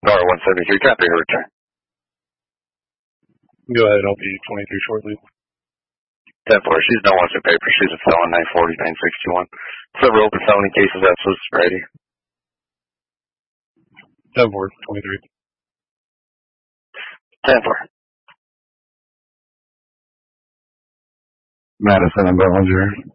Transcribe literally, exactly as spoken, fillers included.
R one seventy-three, copy your return. Go ahead, I'll be twenty-three shortly. ten four, she's no wants her paper. She's a felon, nine forty, nine sixty-one. Several open felony cases, absolute sobriety. ten four, twenty-three. ten four. Madison and Bellinger.